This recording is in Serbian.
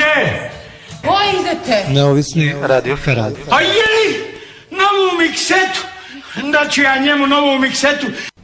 idete? Ko idete? Neovisni Radio Ferrari. A je li novu miksetu? Da ću ja njemu novu miksetu.